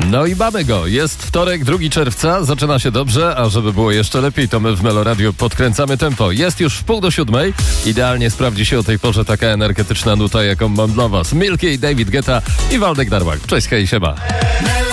No i mamy go. Jest wtorek, 2 czerwca, zaczyna się dobrze, a żeby było jeszcze lepiej, to my w Meloradiu podkręcamy tempo. Jest już 6:30. Idealnie sprawdzi się o tej porze taka energetyczna nuta, jaką mam dla was. Milky, David Guetta i Waldek Darłak. Cześć, hej, siema.